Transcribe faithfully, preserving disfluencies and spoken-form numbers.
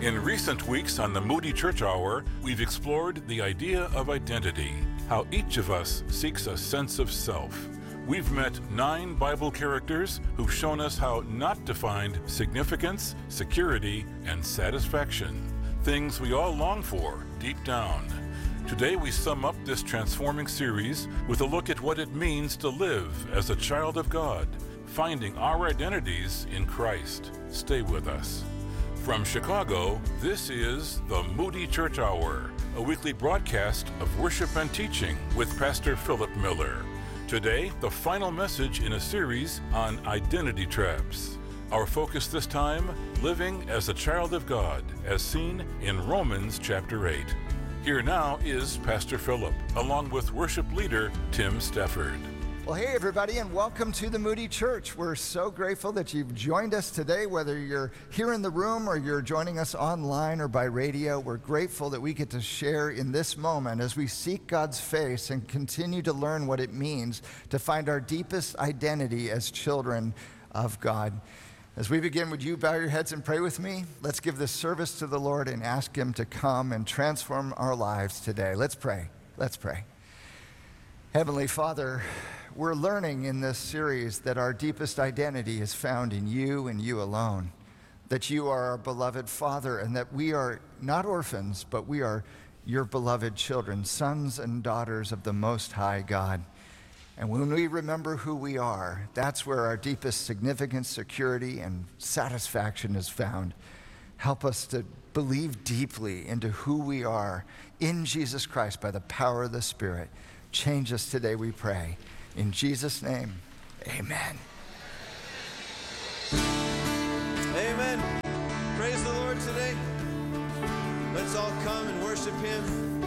In recent weeks on the Moody Church Hour, we've explored the idea of identity, how each of us seeks a sense of self. We've met nine Bible characters who've shown us how not to find significance, security, and satisfaction, things we all long for deep down. Today we sum up this transforming series with a look at what it means to live as a child of God, finding our identities in Christ. Stay with us. From Chicago, this is the Moody Church Hour, a weekly broadcast of worship and teaching with Pastor Philip Miller. Today, the final message in a series on identity traps. Our focus this time, living as a child of God, as seen in Romans chapter eight. Here now is Pastor Philip, along with worship leader Tim Stafford. Well, hey, everybody, and welcome to the Moody Church. We're so grateful that you've joined us today, whether you're here in the room or you're joining us online or by radio. We're grateful that we get to share in this moment as we seek God's face and continue to learn what it means to find our deepest identity as children of God. As we begin, would you bow your heads and pray with me? Let's give this service to the Lord and ask Him to come and transform our lives today. Let's pray. Let's pray. Heavenly Father, we're learning in this series that our deepest identity is found in you and you alone, that you are our beloved Father, and that we are not orphans, but we are your beloved children, sons and daughters of the Most High God. And when we remember who we are, that's where our deepest significance, security, and satisfaction is found. Help us to believe deeply into who we are in Jesus Christ by the power of the Spirit. Change us today, we pray. In Jesus' name, amen. Amen. Praise the Lord today. Let's all come and worship Him.